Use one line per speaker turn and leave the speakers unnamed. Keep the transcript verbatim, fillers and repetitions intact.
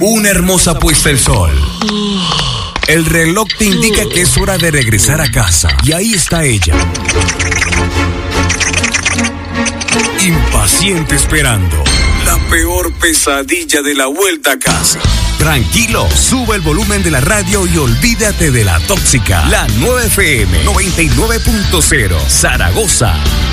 Una hermosa puesta el sol. El reloj te indica que es hora de regresar a casa. Y ahí está ella, impaciente esperando. La peor pesadilla de la vuelta a casa. Tranquilo, sube el volumen de la radio y olvídate de la tóxica. La nueve F M noventa y nueve punto cero, Zaragoza.